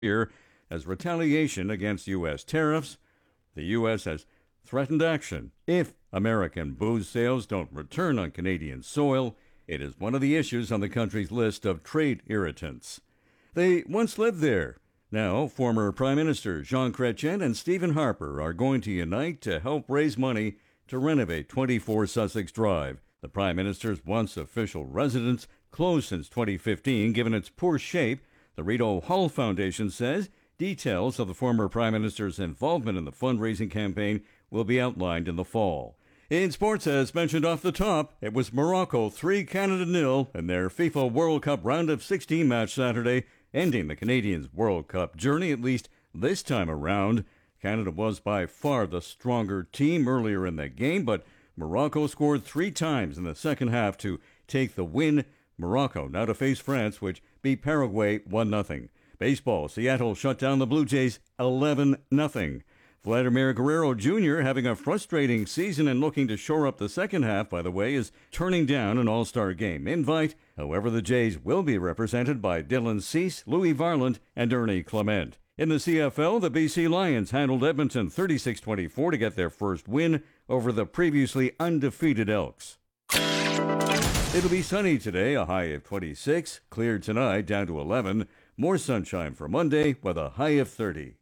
year as retaliation against U.S. tariffs. The U.S. has threatened action if American booze sales don't return on Canadian soil. It is one of the issues on the country's list of trade irritants. They once lived there. Now, former Prime Minister Jean Chrétien and Stephen Harper are going to unite to help raise money to renovate 24 Sussex Drive. The Prime Minister's once official residence, closed since 2015 given its poor shape, the Rideau Hall Foundation says details of the former Prime Minister's involvement in the fundraising campaign will be outlined in the fall. In sports, as mentioned off the top, it was Morocco 3, Canada 0 in their FIFA World Cup round of 16 match Saturday, ending the Canadians' World Cup journey, at least this time around. Canada was by far the stronger team earlier in the game, but Morocco scored 3 times in the second half to take the win. Morocco now to face France, which beat Paraguay 1-0. Baseball, Seattle shut down the Blue Jays 11-0. Vladimir Guerrero Jr., having a frustrating season and looking to shore up the second half, by the way, is turning down an All-Star game invite. However, the Jays will be represented by Dylan Cease, Louis Varland, and Ernie Clement. In the CFL, the BC Lions handled Edmonton 36-24 to get their first win over the previously undefeated Elks. It'll be sunny today, a high of 26. Clear tonight, down to 11. More sunshine for Monday with a high of 30.